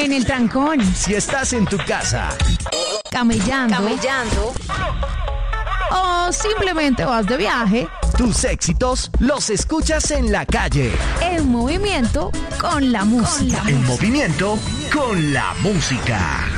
en el trancón, Si estás en tu casa, camellando, o simplemente vas de viaje, tus éxitos los escuchas en la calle. en movimiento con la música. En movimiento con la música.